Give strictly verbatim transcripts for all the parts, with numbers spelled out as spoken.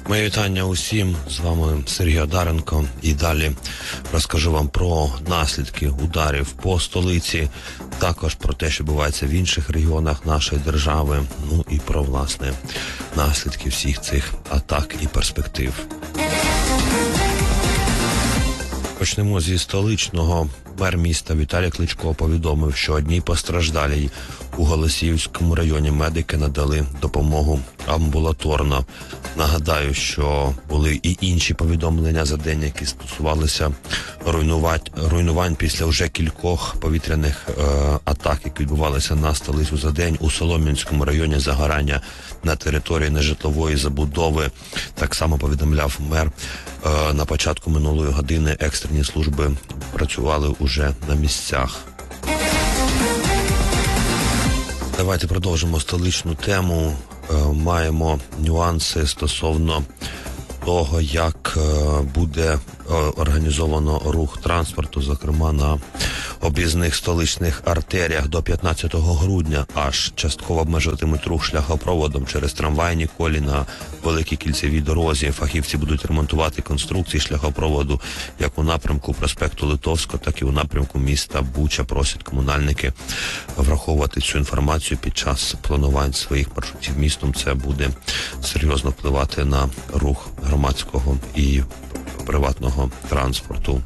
Моє вітання усім, з вами Сергій Одаренко, і далі розкажу вам про наслідки ударів по столиці, також про те, що відбувається в інших регіонах нашої держави, ну і про, власне, наслідки всіх цих атак і перспектив. Почнемо зі столичного. Мер міста Віталій Кличко повідомив, що одній постраждалій у Голосіївському районі медики надали допомогу амбулаторно. Нагадаю, що були і інші повідомлення за день, які стосувалися руйнувань після вже кількох повітряних е, атак, які відбувалися на столицю за день. У Солом'янському районі загорання на території нежитлової забудови. Так само повідомляв мер. Е, на початку минулої години екстрені служби працювали уже на місцях. Давайте продовжимо столичну тему. Е, маємо нюанси стосовно того, як е, буде е, організовано рух транспорту, зокрема на об'їзних столичних артеріях. До п'ятнадцятого грудня аж частково обмежуватимуть рух шляхопроводом через трамвайні колії на великій кільцевій дорозі. Фахівці будуть ремонтувати конструкції шляхопроводу як у напрямку проспекту Литовського, так і у напрямку міста Буча. Просять комунальники враховувати цю інформацію під час планувань своїх маршрутів містом. Це буде серйозно впливати на рух громадського і приватного транспорту.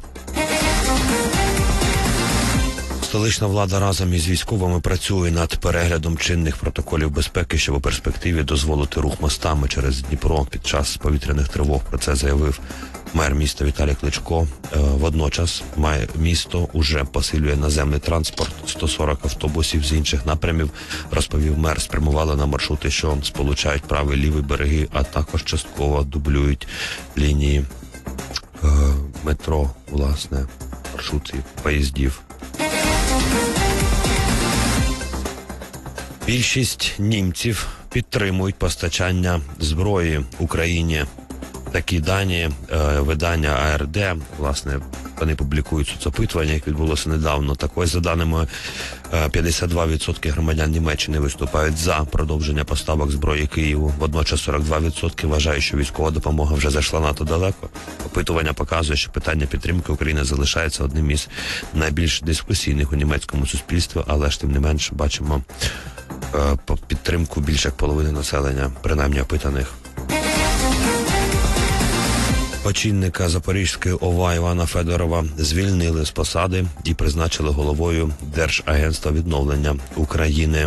Столична влада разом із військовими працює над переглядом чинних протоколів безпеки, щоб у перспективі дозволити рух мостами через Дніпро під час повітряних тривог. Про це заявив мер міста Віталій Кличко. Водночас має місто уже посилює наземний транспорт. сто сорок автобусів з інших напрямів, розповів мер, спрямували на маршрути, що сполучають правий і лівий береги, а також частково дублюють лінії е, метро, власне, маршрути поїздів. Більшість німців підтримують постачання зброї Україні. Такі дані е, видання А Р Д, власне, вони публікують соцопитування, як відбулося недавно. Так ось, за даними е, п'ятдесят два відсотки громадян Німеччини виступають за продовження поставок зброї Києву. Водночас сорок два відсотки вважають, що військова допомога вже зайшла надто далеко. Опитування показує, що питання підтримки України залишається одним із найбільш дискусійних у німецькому суспільстві, але ж тим не менш бачимо е, підтримку більше як половини населення, принаймні опитаних. Очільника Запорізької О В А Івана Федорова звільнили з посади і призначили головою Держагентства відновлення України.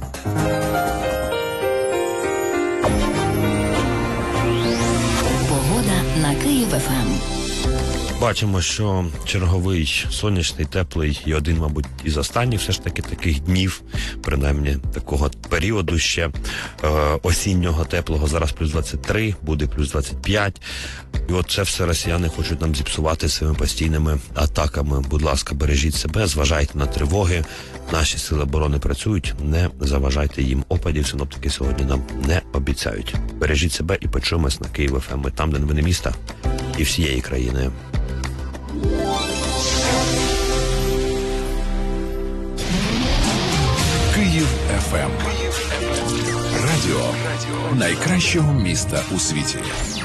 Погода на Київ Еф Ем. Бачимо, що черговий сонячний, теплий і один, мабуть, із останніх все ж таки таких днів, принаймні такого періоду ще е, осіннього теплого. Зараз плюс двадцять три, буде плюс двадцять п'ять. І от це все росіяни хочуть нам зіпсувати своїми постійними атаками. Будь ласка, бережіть себе, зважайте на тривоги. Наші сили оборони працюють, не заважайте їм. Опадів синоптики сьогодні нам не обіцяють. Бережіть себе і почуємось на Київ Еф Ем. Ми там, де новини міста і всієї країни. Київ Еф Ем. Радіо найкращого міста у світі.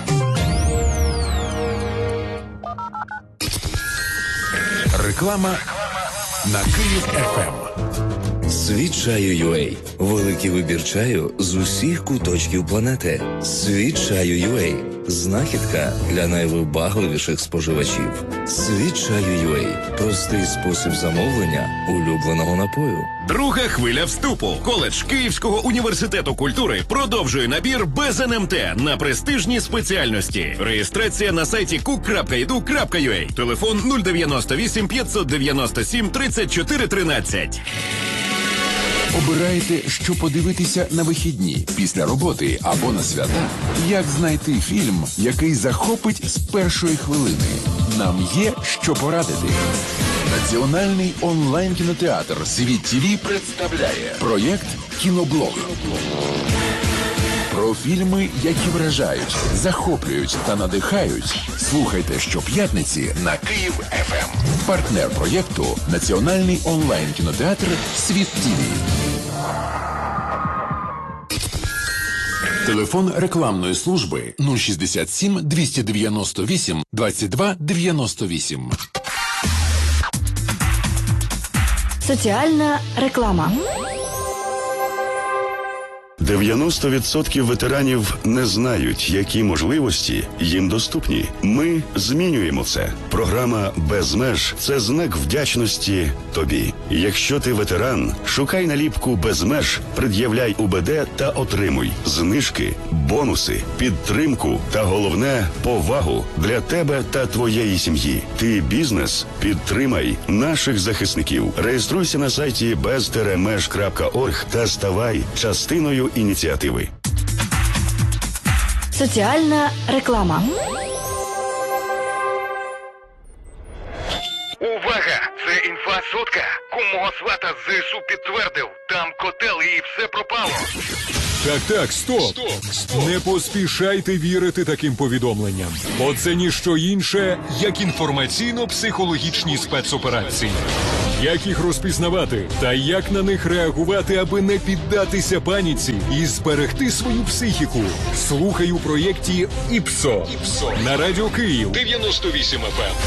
Реклама на Київ Еф Ем. Світ чаю ю а. Великий вибір чаю з усіх куточків планети. Світ чаю ю а. Знахідка для найвибагливіших споживачів. Світ чаю ю а. Простий спосіб замовлення улюбленого напою. Друга хвиля вступу. Коледж Київського університету культури продовжує набір без ен ем те на престижні спеціальності. Реєстрація на сайті кук крапка і ду крапка ю а. Телефон нуль дев'яносто вісім п'ятсот дев'яносто сім тридцять чотири тринадцять. Обираєте, що подивитися на вихідні, після роботи або на свята? Як знайти фільм, який захопить з першої хвилини? Нам є що порадити. Національний онлайн-кінотеатр «Світ ті ві» представляє проєкт «Кіноблог». Про фільми, які вражають, захоплюють та надихають. Слухайте щоп'ятниці на Київ Еф Ем. Партнер проєкту – Національний онлайн-кінотеатр «Світ ті ві». Телефон рекламної служби нуль шістдесят сім двісті дев'яносто вісім двадцять два дев'яносто вісім. Соціальна реклама. дев'яносто відсотків ветеранів не знають, які можливості їм доступні. Ми змінюємо це. Програма «Без меж» – це знак вдячності тобі. Якщо ти ветеран, шукай наліпку «Без меж», пред'являй УБД та отримуй знижки, бонуси, підтримку та, головне, повагу для тебе та твоєї сім'ї. Ти бізнес? Підтримай наших захисників. Реєструйся на сайті без меж крапка орг та ставай частиною ініціативи. Соціальна реклама. Увага! Це інфа сотка. Кумого свата з ЗСУ підтвердив. Там котел і все пропало. Так, так, стоп. Стоп, стоп. Не поспішайте вірити таким повідомленням. Бо це ніщо інше, як інформаційно-психологічні спецоперації. Як їх розпізнавати та як на них реагувати, аби не піддатися паніці і зберегти свою психіку? Слухай у проєкті «ІПСО» на Радіо Київ дев'яносто вісім еф ем.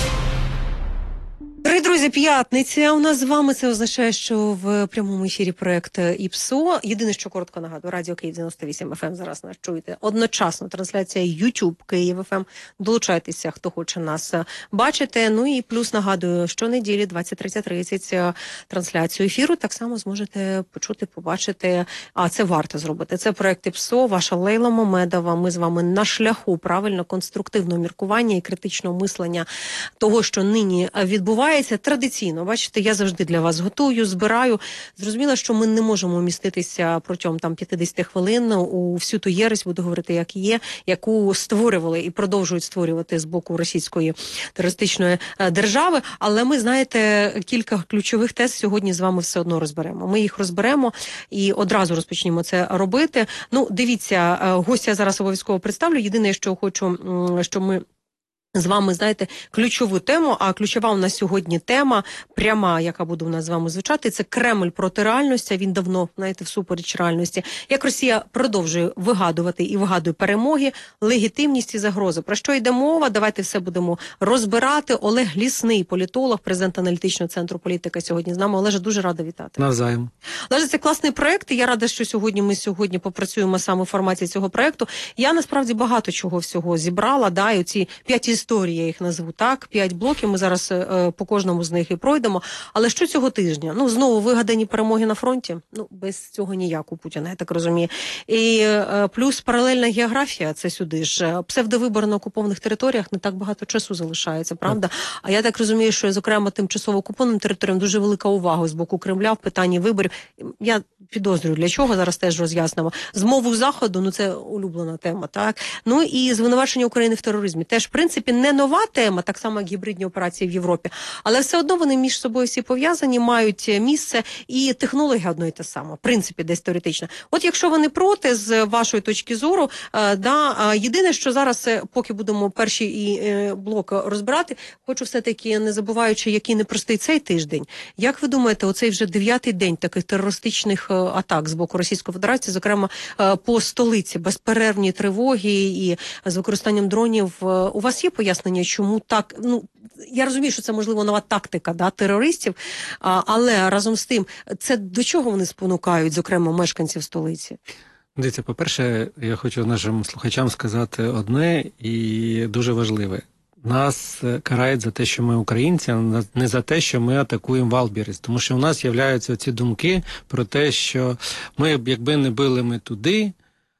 Дорогі друзі, п'ятниця у нас з вами. Це означає, що в прямому ефірі проект ІПСО. Єдине, що коротко нагадую, Радіо Київ дев'яносто вісім еф ем зараз нас чуєте. Одночасно трансляція YouTube Київ еф ем. Долучайтеся, хто хоче нас бачити. Ну і плюс нагадую, щонеділі двадцять тридцять тридцять трансляцію ефіру так само зможете почути, побачити. А це варто зробити. Це проект ІПСО, ваша Лейла Мамедова. Ми з вами на шляху правильно конструктивного міркування і критичного мислення того, що нині відбувається. Традиційно, бачите, я завжди для вас готую, збираю. Зрозуміло, що ми не можемо вміститися протягом там п'ятдесят хвилин у всю ту єресь, буду говорити, як є, яку створювали і продовжують створювати з боку російської терористичної держави. Але ми, знаєте, кілька ключових тез сьогодні з вами все одно розберемо. Ми їх розберемо і одразу розпочнемо це робити. Ну, дивіться, гостя зараз обов'язково представлю. Єдине, що хочу, що ми з вами, знаєте, ключову тему, а ключова у нас сьогодні тема, пряма, яка буде у нас з вами звучати, це Кремль проти реальності, він давно, знаєте, всупереч реальності. Як Росія продовжує вигадувати і вигадує перемоги, легітимність і загрози. Про що йде мова? Давайте все будемо розбирати. Олег Лісний, політолог, президент аналітичного центру політика сьогодні з нами. Олеже, дуже рада вітати. Навзаєм. Олеже, це класний проєкт, і я рада, що сьогодні ми сьогодні попрацюємо саме в форматі цього проєкту. Я, насправді, багато чого всього зібрала, да, і оці п'ять історії, я їх назву так, п'ять блоків, ми зараз е, по кожному з них і пройдемо. Але що цього тижня? Ну, знову вигадані перемоги на фронті, ну, без цього ніяк у Путіна, я так розумію. І е, плюс паралельна географія, це сюди ж. Псевдовибори на окупованих територіях, не так багато часу залишається, правда? Так. А я так розумію, що, зокрема, тимчасово окупованим територіям дуже велика увага з боку Кремля в питанні виборів. Я підозрюю, для чого, зараз теж роз'яснимо. Змову Заходу, ну, це улюблена тема, так? Ну, і звинувачення України в тероризмі. Теж, в принципі, не нова тема, так само, як гібридні операції в Європі. Але все одно вони між собою всі пов'язані, мають місце, і технологія одно і те саме, в принципі, десь теоретично. От якщо вони проти, з вашої точки зору, да, єдине, що зараз, поки будемо перший блок розбирати, хочу все-таки, не забуваючи, який непростий цей тиждень. Як ви думаєте, оцей вже дев'ятий день таких терористичних атак з боку Російської Федерації, зокрема по столиці, безперервні тривоги і з використанням дронів, у вас є пояснення, чому так? Ну, я розумію, що це, можливо, нова тактика, да, терористів, а, але разом з тим, це до чого вони спонукають, зокрема, мешканців столиці? Дивіться, по-перше, я хочу нашим слухачам сказати одне і дуже важливе. Нас карають за те, що ми українці, а не за те, що ми атакуємо Валберес. Тому що у нас з'являються ці думки про те, що ми, якби не били ми туди,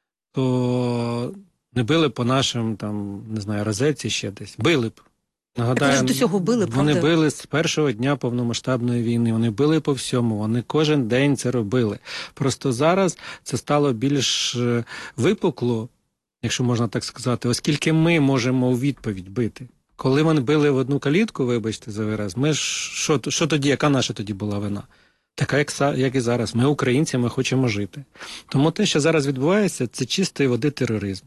то не били по нашим, там, не знаю, розетці ще десь. Били б. Нагадаю, так, до цього били, вони правда? били з першого дня повномасштабної війни, вони били по всьому, вони кожен день це робили. Просто зараз це стало більш випукло, якщо можна так сказати, оскільки ми можемо у відповідь бити. Коли вони били в одну калітку, вибачте за вираз, ми ж, що, що тоді, яка наша тоді була вина? Така, як, як і зараз. Ми українці, ми хочемо жити. Тому те, що зараз відбувається, це чистої води тероризм.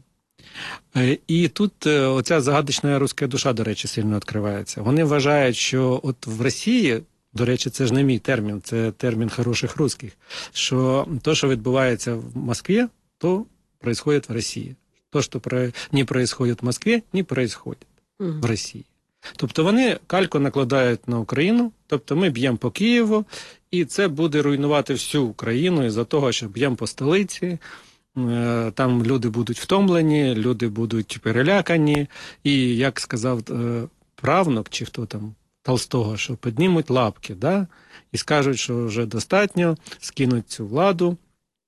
І тут оця загадочна руська душа, до речі, сильно відкривається. Вони вважають, що от в Росії, до речі, це ж не мій термін, це термін хороших русських, що то, що відбувається в Москві, то происходит в России. То, що не происходит в Москві, не происходит угу. в Росії. Тобто вони кальку накладають на Україну, тобто ми б'ємо по Києву, і це буде руйнувати всю Україну із-за того, що б'ємо по столиці, там люди будуть втомлені, люди будуть перелякані, і, як сказав правнук, чи хто там, Толстого, що піднімуть лапки, да? І скажуть, що вже достатньо, скинуть цю владу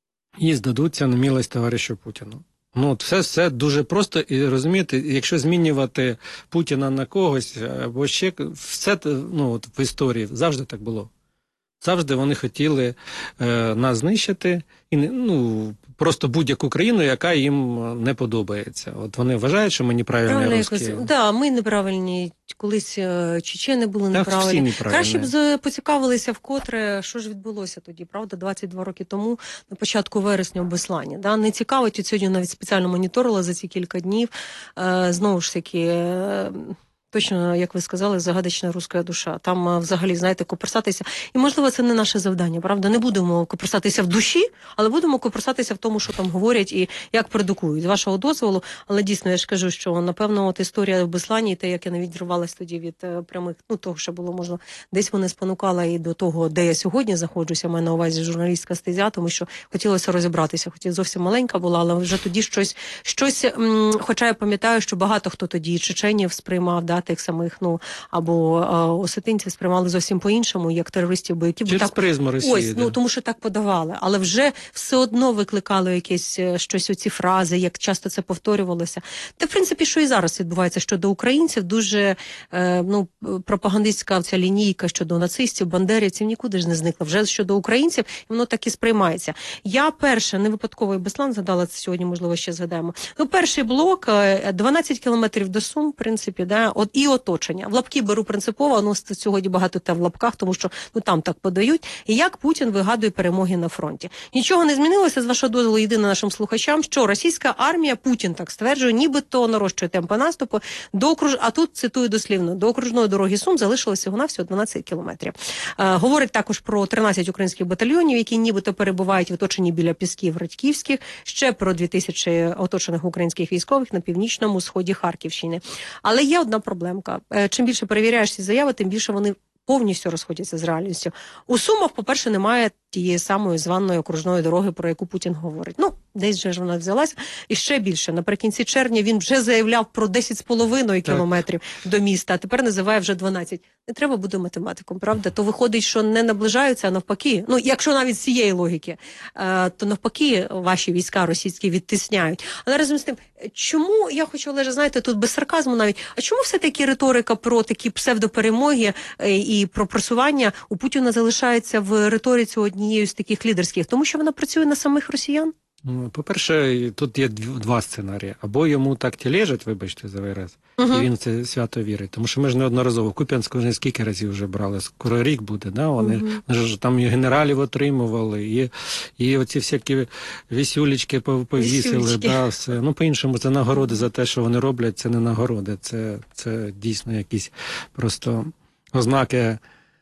і здадуться на милость товаришу Путіну. Ну, от все, все дуже просто, і розумієте, якщо змінювати Путіна на когось, або ще, все, ну, от в історії завжди так було. Завжди вони хотіли е, нас знищити, і, ну, просто будь-яку країну, яка їм не подобається. От вони вважають, що ми неправильні русські. Так, да, ми неправильні. Колись чечени були неправильні. Краще б поцікавилися вкотре, що ж відбулося тоді, правда, двадцять два роки тому, на початку вересня в Беслані. Да? Не цікавить, от сьогодні навіть спеціально моніторила за ці кілька днів, е, знову ж таки... Е, Точно, як ви сказали, загадочна руська душа. Там, взагалі, знаєте, коперсатися. І, можливо, це не наше завдання, правда? Не будемо коперсатися в душі, але будемо коперсатися в тому, що там говорять і як продукують. З вашого дозволу, але дійсно, я ж кажу, що, напевно, от історія в Беслані, те, як я не відірвалась тоді від е, прямих, ну, того, що було, можна, десь вони спонукала і до того, де я сьогодні знаходжуся, маю на увазі журналістська стезя, тому що хотілося розібратися. Хоч я зовсім маленька була, але вже тоді щось, щось м, хоча я пам'ятаю, що багато хто тоді чеченів сприймав, да, тих самих, ну, або а, осетинців сприймали зовсім по-іншому, як терористів-бойків. Через так, призму Росії. Ось, да. Ну, тому що так подавали. Але вже все одно викликало якесь щось, оці фрази, як часто це повторювалося. Та, в принципі, що і зараз відбувається щодо українців, дуже, е, ну, пропагандистська ця лінійка щодо нацистів, бандерівців нікуди ж не зникла. Вже щодо українців, воно так і сприймається. Я перше, не випадково і Беслан згадала це сьогодні, можливо, ще згадаємо. Ну, перший блок, дванадцять кілометрів до Сум, в принципі, да, от і оточення. В лапки беру принципово, ну, сьогодні багато те в лапках, тому що, ну, там так подають. І як Путін вигадує перемоги на фронті. Нічого не змінилося, з вашого дозволу, єдине нашим слухачам, що російська армія, Путін так стверджує, нібито нарощує темпи наступу, до окруж... а тут, цитую дослівно, до окружної дороги Сум залишилося всього-навсього дванадцять кілометрів. Е, говорить також про тринадцять українських батальйонів, які нібито перебувають в оточенні біля Пісків Радьківських, ще про дві тисячі оточених українських військових на північному сході Харківщини. Але є одна проблемка. Чим більше перевіряєш ці заяви, тим більше вони повністю розходяться з реальністю. У Сумах, по-перше, немає тієї самої званої окружної дороги, про яку Путін говорить. Ну, десь же ж вона взялася. І ще більше. Наприкінці червня він вже заявляв про десять з половиною кілометрів до міста, а тепер називає вже дванадцять. Не треба бути математиком, правда? То виходить, що не наближаються, а навпаки. Ну, якщо навіть з цієї логіки, то навпаки ваші війська російські відтисняють. Але разом з тим, чому, я хочу, Олеже, знаєте, тут без сарказму навіть, а чому все-таки риторика про такі псевдоперемоги і про просування у Путіна залишається в риториці однією з таких лідерських? Тому що вона працює на самих росіян? По-перше, тут є два сценарії. Або йому так тілежать, вибачте за вираз, uh-huh. і він це свято вірить. Тому що ми ж неодноразово, Куп'янську вже скільки разів вже брали, скоро рік буде, да? Вони, uh-huh. вони ж там і генералів отримували, і, і оці всякі вісюлечки повісили. Да, все. Ну, по-іншому, це нагороди за те, що вони роблять, це не нагороди, це, це дійсно якісь просто ознаки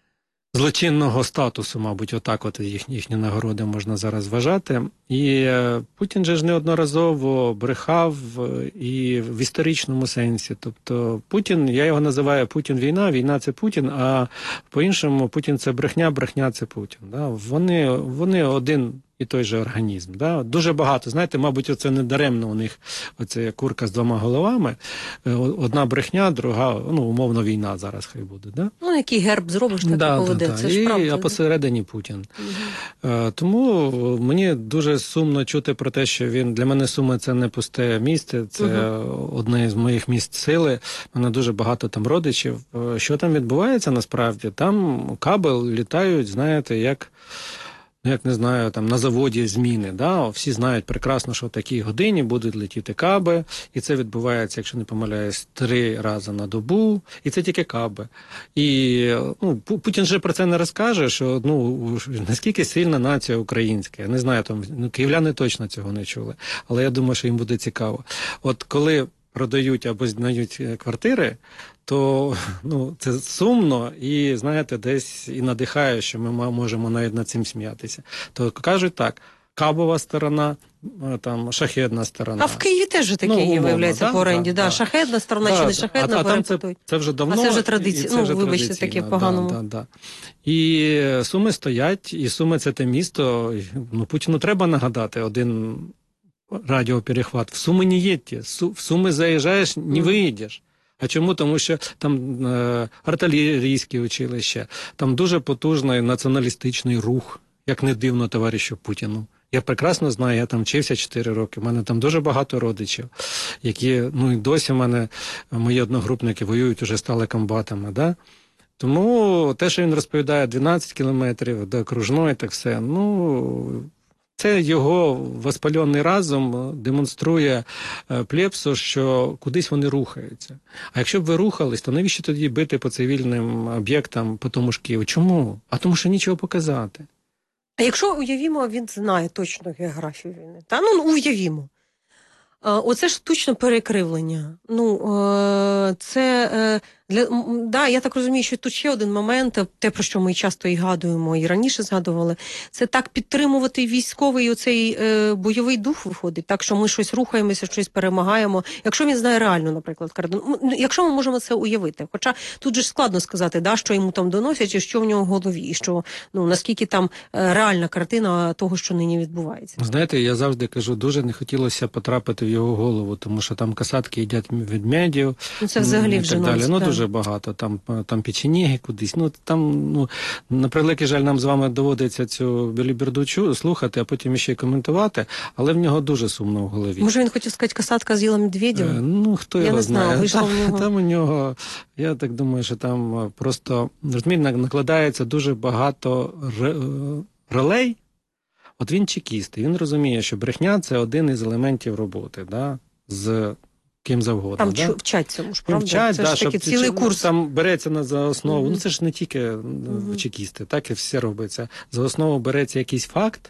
злочинного статусу, мабуть, отак от їхні, їхні нагороди можна зараз вважати. І е, Путін же ж неодноразово брехав і в історичному сенсі. Тобто Путін, я його називаю Путін війна, війна це Путін, а по-іншому Путін це брехня, брехня це Путін. Да? Вони, вони один і той же організм. Да? Дуже багато, знаєте, мабуть, оце не даремно у них оце курка з двома головами. Одна брехня, друга, ну, умовно, війна зараз хай буде. Да? Ну, який герб зробиш, так да, і поведе. Да, це ж і, правда. А посередині Путін. Угу. Тому мені дуже сумно чути про те, що він, для мене Суми це не пусте місце, це угу. одне з моїх місць сили. У мене дуже багато там родичів. Що там відбувається насправді? Там кабель літають, знаєте, як... як, не знаю, там на заводі зміни, да? Всі знають прекрасно, що в такій годині будуть летіти каби, і це відбувається, якщо не помиляюсь, три рази на добу, і це тільки каби. І ну, Путін же про це не розкаже, що ну, наскільки сильна нація українська. Я не знаю, там ну, київляни точно цього не чули, але я думаю, що їм буде цікаво. От коли продають або здають квартири, то ну, це сумно і, знаєте, десь і надихає, що ми можемо навіть над цим сміятися. То кажуть так, кабова сторона там шахедна сторона. А в Києві теж же таке Ну, є, умовно, виявляється, да, по оренді. да, Да, да. шахедна сторона Да, чи не а- шахедна, а там це, перепитуй. це вже давно. А це вже і традиція. це Ну, вже вибачте, традиційно, таке да, поганому. Да, да. І Суми стоять, і Суми це те місто, ну, Путіну треба нагадати один радіоперехват. В Суми не їдьте, Су- в Суми заїжджаєш, не виїдеш. А чому? Тому що там е, артилерійське училище, там дуже потужний націоналістичний рух, як не дивно товаришу Путіну. Я прекрасно знаю, я там вчився чотири роки, у мене там дуже багато родичів, які, ну і досі в мене, мої одногрупники воюють, уже стали комбатами, да? Тому те, що він розповідає, дванадцять кілометрів до окружної, так все, ну, це його воспалений разум демонструє е, плебсу, що кудись вони рухаються. А якщо б ви рухались, то навіщо тоді бити по цивільним об'єктам по тому ж Києву? Чому? А тому що нічого показати. А якщо уявімо, він знає точно географію війни, та ну уявімо. Е, Оце ж штучне перекривлення. Ну, е, це е, для м, да, я так розумію, що тут ще один момент, те, про що ми часто і гадуємо, і раніше згадували, це так підтримувати військовий оцей е, бойовий дух виходить, так що ми щось рухаємося, щось перемагаємо. Якщо він знає реально, наприклад, кордон, ну, якщо ми можемо це уявити. Хоча тут же ж складно сказати, да, що йому там доносять, і що в нього в голові, і що ну наскільки там е, реальна картина того, що нині відбувається. Знаєте, я завжди кажу, дуже не хотілося потрапити в його голову, тому що там касатки їдять ведмедів, Ну, це взагалі і вже так далі. нонсенс, Ну, да. дуже багато. Там, там печеніги кудись. Ну, там, ну, на превеликий жаль, нам з вами доводиться цю біліберду чу- слухати, а потім ще й коментувати, але в нього дуже сумно в голові. Може, він хотів сказати, касатка з'їла Медведєва? Е, Ну, хто Я його не знаю, знає. вийшло Там, в нього. там у нього, я так думаю, що там е, просто, розумієте, накладається дуже багато ре- е, ролей. От він чекіст, і він розуміє, що брехня – це один із елементів роботи, да? З ким завгодно. Там да? чу- вчать цьому ж, Ну, правда? вчать, це да, ж щоб такий ці- цілий чи- курс. Там береться на за основу, Мгм. ну це ж не тільки Мгм. чекісти, так і все робиться. За основу береться якийсь факт,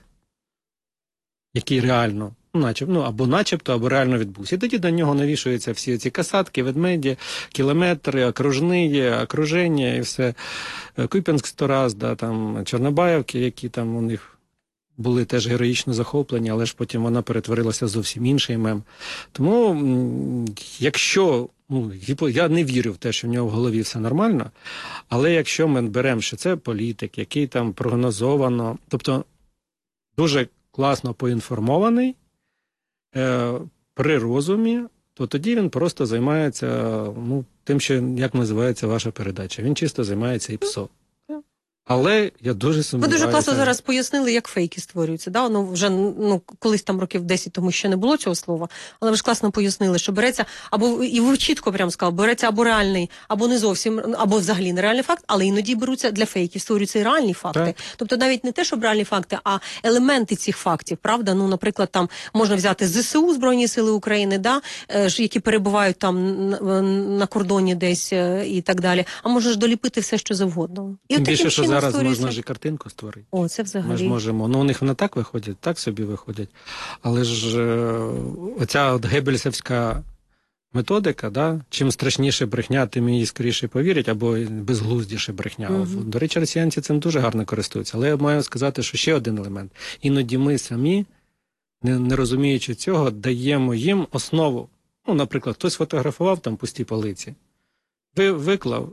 який реально, ну, начеб, ну або начебто, або реально відбувся. І тоді до нього навішуються всі ці касатки, ведмеді, кілометри, окружні, окруження і все. Куп'янськ сто раз, да, там, Чорнобаївки, які там у них були теж героїчно захоплені, але ж потім вона перетворилася в зовсім інший мем. Тому, м, якщо, ну, гіпо- я не вірю в те, що в нього в голові все нормально, але якщо ми беремо, що це політик, який там прогнозовано, тобто дуже класно поінформований, е, при розумі, то тоді він просто займається, ну, тим, що, як називається ваша передача. Він чисто займається ІПСО. Але я дуже Ви сумніваюся. дуже класно зараз пояснили, як фейки створюються. Да? Ну, вже ну, колись там років десять тому ще не було цього слова, але ви ж класно пояснили, що береться, або і ви чітко прямо сказали, береться або реальний, або не зовсім, або взагалі нереальний факт, але іноді беруться для фейків, створюються і реальні факти. Так. Тобто навіть не те, щоб реальні факти, а елементи цих фактів, правда? Ну, наприклад, там можна взяти ЗСУ, Збройні Сили України, да? е, ж, які перебувають там на, на кордоні десь е, і так далі, а можна ж доліпити все, що завгодно. І Тим от більше, таким що чином зараз створюється- можна ж і картинку створити. О, це Ми ж взагалі. можемо. Ну, у них вона так виходить, так собі виходять. Але ж е, оця от геббельсівська методика, да? Чим страшніше брехня, тим її скоріше повірять, або безглуздіше брехня. Мгм. До речі, росіянці цим дуже гарно користуються. Але я маю сказати, що ще один елемент. Іноді ми самі, не, не розуміючи цього, даємо їм основу. Ну, наприклад, хтось фотографував там пусті полиці, ви виклав,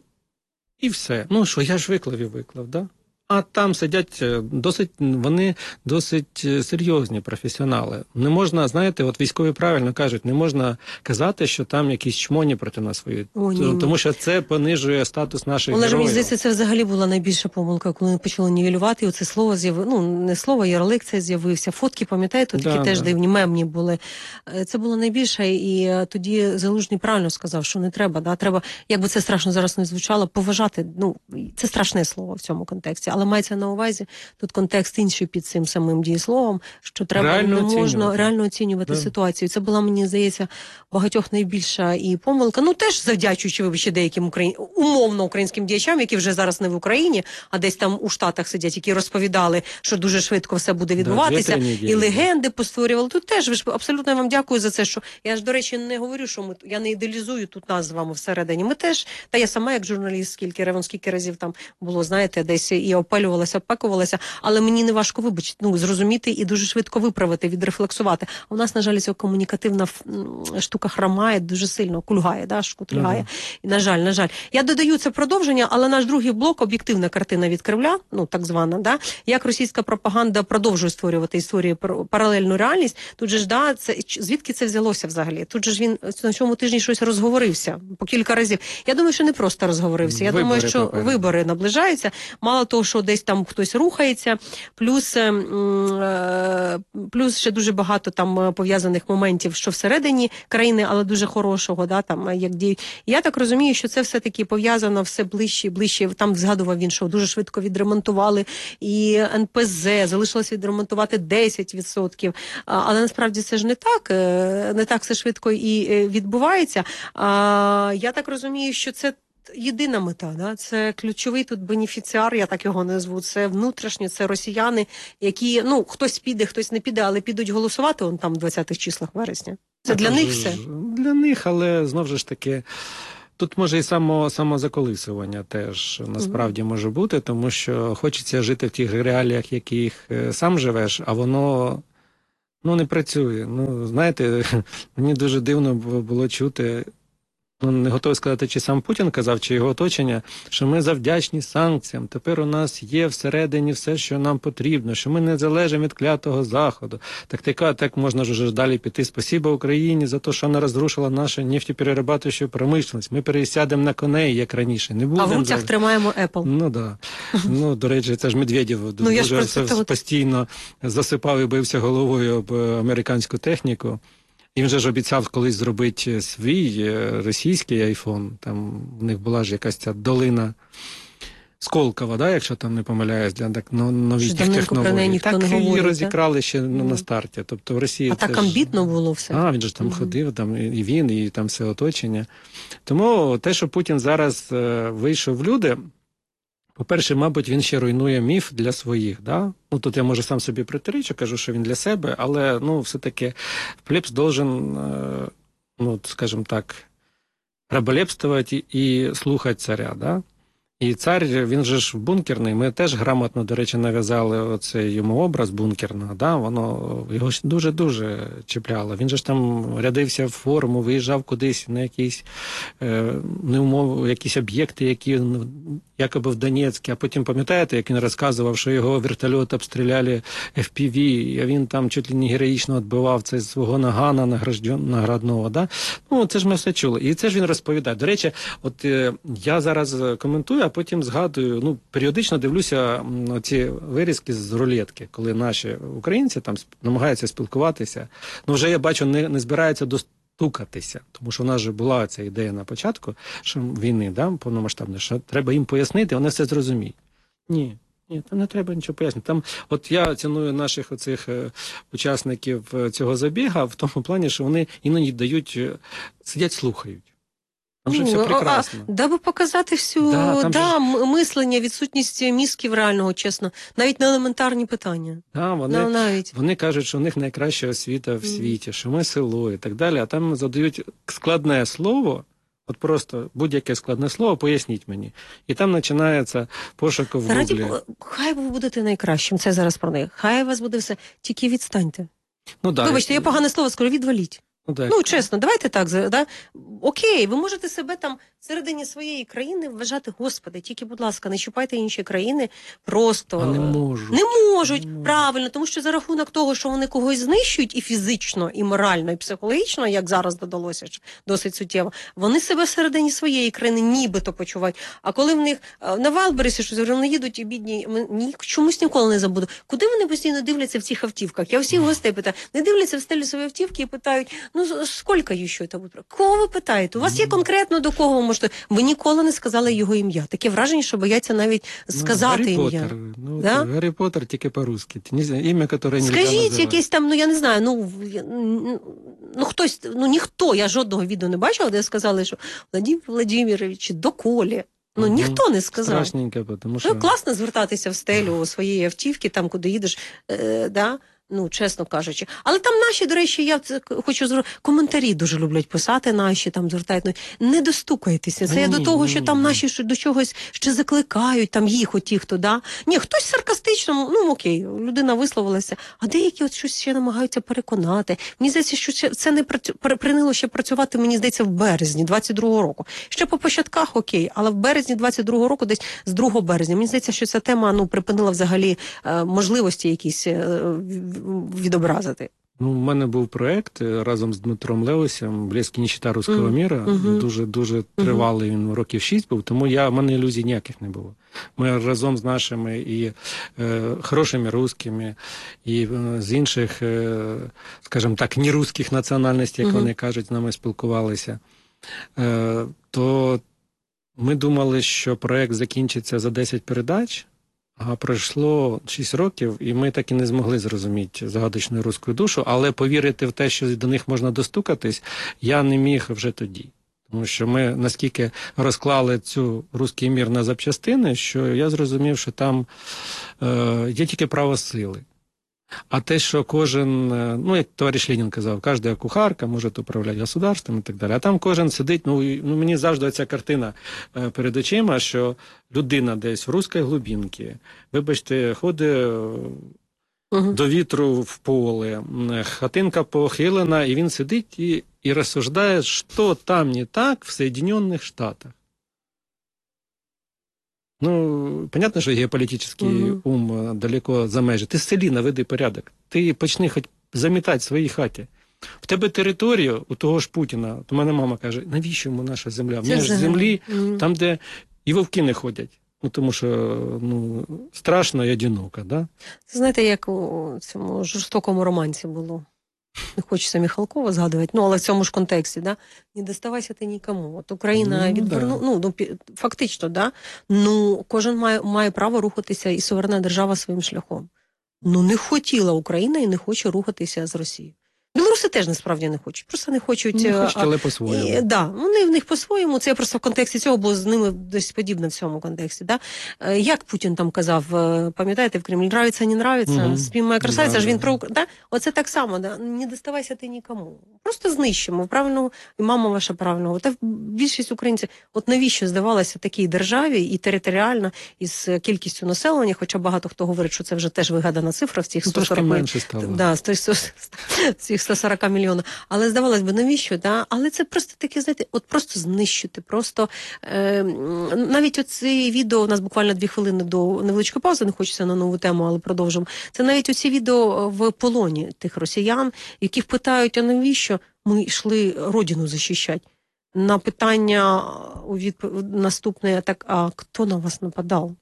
і все. Ну що, я ж виклав і виклав, да? А там сидять е, досить, вони досить е, серйозні професіонали. Не можна, знаєте, от військові правильно кажуть, не можна казати, що там якісь чмоні проти нас воюють. О, ні, ні. Тому що це понижує статус наших Але ж мені героїв. здається, це взагалі була найбільша помилка, коли вони почали нівелювати, і оце слово з'явилося, ну, не слово, ярлик це з'явився. Фотки, пам'ятаєте, такі Да, теж да. дивні, мемні були. Е, Це було найбільше, і е, тоді Залужний правильно сказав, що не треба, да, треба, як би це страшно зараз не звучало, поважати, ну, це страшне слово в цьому контексті, але мається на увазі, тут контекст інший під цим самим дієсловом, що треба, Реально не можна оцінювати. реально оцінювати Да. ситуацію. Це була, мені здається, багатьох найбільша і помилка. Ну, теж завдячуючи, вибачте, деяким україн... умовно українським діячам, які вже зараз не в Україні, а десь там у Штатах сидять, які розповідали, що дуже швидко все буде відбуватися, дві-три і неділі. легенди постворювали. Тут теж, ви ж абсолютно я вам дякую за це, що я ж, до речі, не говорю, що ми, я не ідеалізую тут нас з вами всередині. Ми теж, та я сама як журналіст, скільки, ревон, скільки разів там було, знаєте, десь і опалювалася, опакувалася, але мені не важко вибачити, ну, зрозуміти і дуже швидко виправити, відрефлексувати. А у нас, на жаль, ця комунікативна штука хромає дуже сильно, кульгає, да, шкутлягає. Uh-huh. І, на жаль, на жаль. Я додаю це продовження, але наш другий блок, об'єктивна картина від Кремля, ну, так звана, да, як російська пропаганда продовжує створювати історію про паралельну реальність. Тут же ж, да, це, звідки це взялося взагалі? Тут же ж він на цьому тижні щось розговорився по кілька разів. Я думаю, що не просто розговорився. Я вибори, думаю, що попереду. Вибори наближаються. Мало того, що десь там хтось рухається, плюс, плюс ще дуже багато там пов'язаних моментів, що всередині країни, але дуже хорошого, да, там, як діють. Я так розумію, що це все-таки пов'язано все ближче і ближче. Там згадував він, що дуже швидко відремонтували і ен пе зет, залишилось відремонтувати десять відсотків. Але насправді це ж не так, не так все швидко і відбувається. Я так розумію, що це єдина мета, да? Це ключовий тут бенефіціар, я так його назву, це внутрішні, це росіяни, які, ну, хтось піде, хтось не піде, але підуть голосувати он там в двадцятих числах вересня. Це для них все? Для них, але знову ж таки, тут може і само, самозаколисування теж насправді mm-hmm. може бути, тому що хочеться жити в тих реаліях, яких сам живеш, а воно, ну, не працює. Ну, знаєте, мені дуже дивно було чути, ну, не готовий сказати, чи сам Путін казав, чи його оточення, що ми завдячні санкціям, тепер у нас є всередині все, що нам потрібно, що ми не залежимо від клятого Заходу. Так така, так можна ж вже далі піти. Спасибо Україні за те, що вона розрушила нашу нефтеперерабатуючу промисловість. Ми пересядемо на коней, як раніше. Не будемо. А в руцях за... тримаємо Apple. Ну, да. Ну, до речі, це ж Медведєв ну, дуже це постійно засипав і бився головою об американську техніку. Їм же ж обіцяв колись зробити свій російський айфон. Там в них була ж якась ця долина Сколково, да, якщо там не помиляюсь, для так, ну, новітніх технологій. Так її розікрали ще mm. на старті. Тобто в Росії а так ж... амбітно було все. А, він же там mm-hmm. ходив, там, і він, і там все оточення. Тому те, що Путін зараз е, вийшов в люди, по-перше, мабуть, він ще руйнує міф для своїх, да? Ну, тут я, може, сам собі протирічу, кажу, що він для себе, але, ну, все-таки плебс должен, ну, скажімо так, раболепствувати і слухати царя, да? І цар, він же ж бункерний, ми теж грамотно, до речі, нав'язали оцей йому образ бункерного, да? Воно його дуже-дуже чіпляло. Він же ж там рядився в форму, виїжджав кудись на якісь, е, не умов, якісь об'єкти, які якоби в Донецьку, а потім, пам'ятаєте, як він розказував, що його вертольот обстріляли еф пі ві, а він там чуть ли не героїчно відбивав це свого нагана наградного, да? Ну, це ж ми все чули. І це ж він розповідає. До речі, от е, я зараз коментую, а потім згадую, ну, періодично дивлюся ці вирізки з рулетки, коли наші українці там намагаються спілкуватися. Ну, вже я бачу, не, не збираються достукатися, тому що в нас же була ця ідея на початку, що війни, да, повномасштабної, що треба їм пояснити, вони все зрозуміють. Ні. Ні, там не треба нічого пояснити. Там, от я ціную наших оцих е, учасників цього забіга в тому плані, що вони іноді дають, сидять, слухають. Там же все прекрасно. А, даби показати всю да, да, же... мислення, відсутність мізків реального, чесно. Навіть на елементарні питання. Да, вони, no, навіть. Вони кажуть, що у них найкраща освіта в світі, mm. що ми село і так далі. А там задають складне слово, от просто будь-яке складне слово, поясніть мені. І там починається пошук в Гуглі. Хай ви будете найкращим, це зараз про них. Хай у вас буде все, тільки відстаньте. Ну, да, Вибачте, і... я погане слово скажу, відваліть. Ну, ну, чесно, давайте так, да? Окей, ви можете себе там всередині своєї країни вважати, Господи, тільки, будь ласка, не чіпайте інші країни, просто... А не можуть. Не можуть, не правильно, можуть. Тому що за рахунок того, що вони когось знищують і фізично, і морально, і психологічно, як зараз додалося, досить суттєво, вони себе всередині своєї країни нібито почувають. А коли в них на Валбересі щось, вони їдуть і бідні, ні, чомусь ніколи не забуду. Куди вони постійно дивляться в цих автівках? Я всіх гостей питаю, не дивляться в стелі свої автівки і питають, ну, скільки ще це буде? Кого ви питаєте? У вас є конкретно до кого ви можете? Ви ніколи не сказали його ім'я. Таке враження, що бояться навіть сказати ну, ім'я. Ну, да? Гаррі Поттер тільки по-русски. Ім'я, яке не скажіть якесь там, ну я не знаю, ну, ну хтось, ну ніхто, я жодного відео не бачила, де сказали, що Владимир Владимирович, доколі. Ну, угу. Ніхто не сказав. Страшненько, тому що... Ну, класно звертатися в стелю своєї автівки, там, куди їдеш, е, да? Ну, чесно кажучи. Але там наші, до речі, я це хочу зробити, коментарі дуже люблять писати наші, там звертають. Ну, не достукайтеся. Це Ні, я до того, ні, що ні, там ні. наші що до чогось ще закликають, там їх, оті, хто, да. Ні, хтось саркастично, ну окей, людина висловилася, а деякі от щось ще намагаються переконати. Мені здається, що це- це не працю... припинило ще працювати, мені здається, в березні двадцять другого року. Ще по початках окей, але в березні двадцять другого року, десь з другого березня, мені здається, що ця тема, ну, припинила взагалі е, можливості якісь е, в- відобразити. Ну, у мене був проект е, разом з Дмитром Левусем «Блеск і нищета руського Мгм. міра». Мгм. Дуже-дуже тривалий він, років шість був, тому я, в мене ілюзій ніяких не було. Ми разом з нашими і е, хорошими русскими, і е, з інших, е, скажімо так, нерусських національностей, як Мгм. вони кажуть, з нами спілкувалися. Е, то ми думали, що проект закінчиться за десять передач, а пройшло шість років, і ми так і не змогли зрозуміти загадочну руську душу, але повірити в те, що до них можна достукатись, я не міг вже тоді. Тому що ми наскільки розклали цю руський мір на запчастини, що я зрозумів, що там е, є тільки право сили. А те, що кожен, е, ну, як товариш Ленін казав, кожна кухарка може управляти государством і так далі. А там кожен сидить, ну, і- ну мені завжди ця картина е, перед очима, що людина десь в руській глибинці, вибачте, ходить е, Угу. до вітру в поле, м, хатинка похилена, і він сидить і, і розсуждає, що там не так в Соединенных Штатах. Ну, понятно, що геополітичний Мгм. ум е, далеко за межі. Ти в селі наведи порядок. Ти почни хоч замітати в своїй хаті. В тебе територію у того ж Путіна, то мене мама каже, навіщо йому наша земля? В Це мене ж взагалі. землі, Мгм. там, де і вовки не ходять. Ну, тому що, ну, страшно і одиноко, да? Це знаєте, як у цьому жорстокому романці було. Не хочеться Міхалкова згадувати, ну, але в цьому ж контексті, да? Не доставайся ти нікому. От Україна Ну, відверну, да. ну, ну, пі- фактично, да? Ну, кожен має, має право рухатися і суверенна держава своїм шляхом. Ну, не хотіла Україна і не хоче рухатися з Росією. Білоруси теж насправді не хочуть, просто не хочуть. Не е, хочуть, а- але по-своєму. І, да, вони в них по-своєму, це я просто в контексті цього, бо з ними десь подібне в цьому контексті. Да? Е, Як Путін там казав, е, пам'ятаєте, в Кремлі, нравиться, не нравиться, Мгм. спів моя красавиця, Да, ж він да. про Укра- да? Оце так само, да? Не доставайся ти нікому. Просто знищимо, правильно, і мама ваша правильно. Та більшість українців, от навіщо здавалося такій державі і територіально, із кількістю населення, хоча багато хто говорить, що це вже теж вигадана цифра в цих Ну, сто трошки сорок менше стало. Да, сто- сто- цих сто сорок мільйонів. Але здавалось би, навіщо? Да? Але це просто таке, знаєте, от просто знищити. Просто е, м, навіть оці відео, у нас буквально дві хвилини до невеличкої паузи, не хочеться на нову тему, але продовжимо. Це навіть оці відео в полоні тих росіян, яких питають, а навіщо ми йшли родину захищати? На питання у відпов... наступне, так, а хто на вас нападав?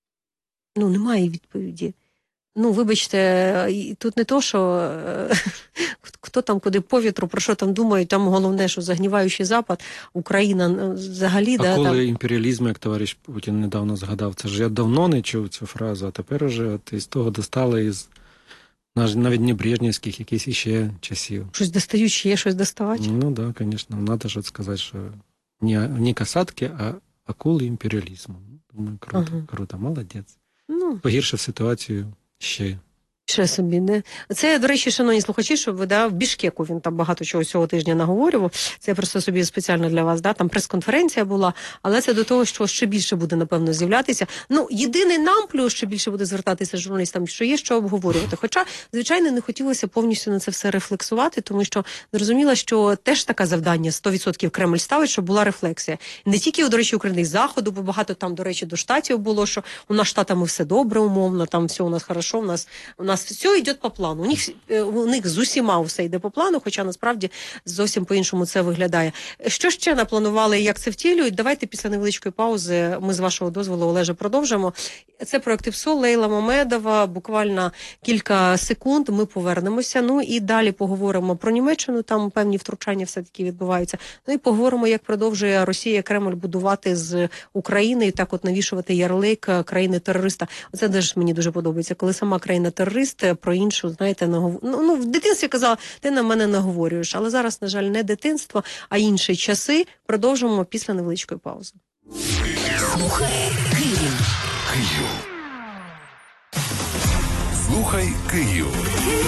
Ну, немає відповіді. Ну, вибачте, і тут не то, що е, хто там куди по вітру, про що там думають, там головне, що загніваючий Запад, Україна ну, взагалі, А да, коли там, імперіалізм, як товариш Путін недавно згадав, це ж я давно не чув цю фразу, а тепер уже от із того достали із наж- навіть не брежнівських, якісь іще часів. щось достають, чи є щось доставати. Ну да, звісно, треба ж от сказати, що не, не касатки, а акули імперіалізму. Думаю, круто, Ага. круто, молодець. Ну, Погіршив ситуацію ще. ще собі, не. Це, до речі, шановні слухачі, щоб ви, да, в Бішкеку він там багато чого цього тижня наговорював. Це я просто собі спеціально для вас, да, там прес-конференція була, але це до того, що ще більше буде, напевно, з'являтися. Ну, єдиний нам плюс, що більше буде звертатися журналістам, що є що обговорювати. Хоча, звичайно, не хотілося повністю на це все рефлексувати, тому що зрозуміло, що теж таке завдання сто відсотків Кремль ставить, щоб була рефлексія. Не тільки, до речі, України з Заходу, бо багато там, до речі, до Штатів було, що у нас Штатами все добре, умовно, там все у нас хорошо, у нас, у нас все йде по плану. У них, е, у них з усіма все йде по плану, хоча насправді зовсім по-іншому це виглядає. Що ще напланували і як це втілюють? Давайте після невеличкої паузи ми з вашого дозволу, Олеже, продовжимо. Це проект ІПСО, Лейла Мамедова, буквально кілька секунд, ми повернемося. Ну і далі поговоримо про Німеччину, там певні втручання все-таки відбуваються. Ну і поговоримо, як продовжує Росія, Кремль будувати з України і так от навішувати ярлик країни-терориста. Оце теж мені дуже подобається, коли сама країна-терорист про іншу, знаєте, нагов... ну, ну, в дитинстві казала, ти на мене наговорюєш, але зараз, на жаль, не дитинство, а інші часи. Продовжимо після невеличкої паузи. Слухай Київ. Київ. Слухай Київ.